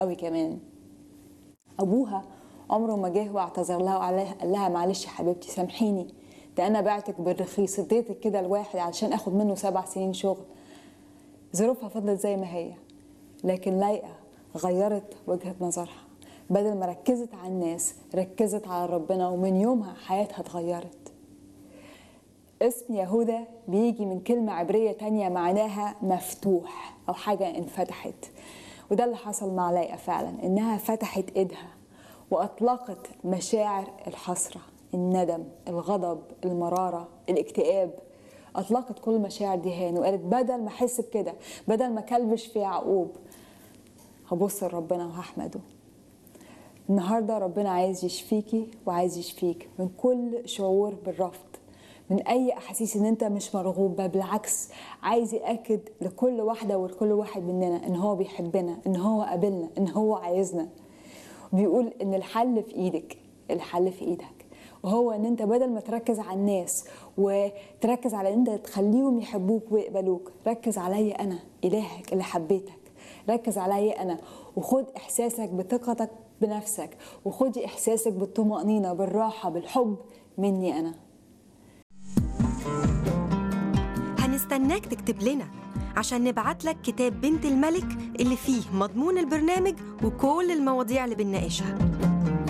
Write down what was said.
قوي كمان. ابوها عمره ما جه واعتذر لها قال لها معلش يا حبيبتي سامحيني، ده انا بعتك بالرخيص اديتك كده لواحد علشان اخد منه 7 سنين شغل. ظروفها فضلت زي ما هي، لكن لايقة غيرت وجهة نظرها، بدل ما ركزت على الناس ركزت على ربنا، ومن يومها حياتها اتغيرت. اسم يهوذا بيجي من كلمة عبرية تانية معناها مفتوح أو حاجة انفتحت، وده اللي حصل مع لايقة فعلا، إنها فتحت إيدها وأطلقت مشاعر الحسرة، الندم، الغضب، المرارة، الاكتئاب. أطلقت كل المشاعر دي هان وقالت بدل ما أحس بكده، بدل ما كلبش في يعقوب، هبص لربنا وهحمده. النهاردة ربنا عايز يشفيكي وعايز يشفيك من كل شعور بالرفض، من أي أحاسيس إن أنت مش مرغوب، بل بالعكس عايز يأكد لكل واحدة ولكل واحد مننا إن هو بيحبنا، إن هو قابلنا، إن هو عايزنا. بيقول إن الحل في إيدك، الحل في إيدك، وهو إن أنت بدل ما تركز على الناس وتركز على إن أنت تخليهم يحبوك ويقبلوك، ركز عليا أنا إلهك اللي حبيتك، ركز عليا أنا وخد إحساسك بثقتك بنفسك، وخدي إحساسك بالطمأنينة بالراحة بالحب مني أنا. هنستناك تكتب لنا عشان نبعت لك كتاب بنت الملك اللي فيه مضمون البرنامج وكل المواضيع اللي بنناقشها.